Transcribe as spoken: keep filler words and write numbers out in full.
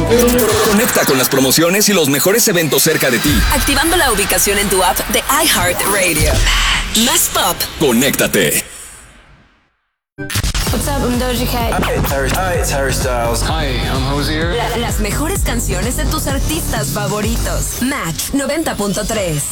Conecta con las promociones y los mejores eventos cerca de ti. Activando la ubicación en tu app de iHeartRadio. Más pop. Conéctate. What's up, I'm Doja Cat. Hi, it's Harry, hi, it's Harry Styles. Hi, I'm Hozier. La- las mejores canciones de tus artistas favoritos. Match noventa punto tres.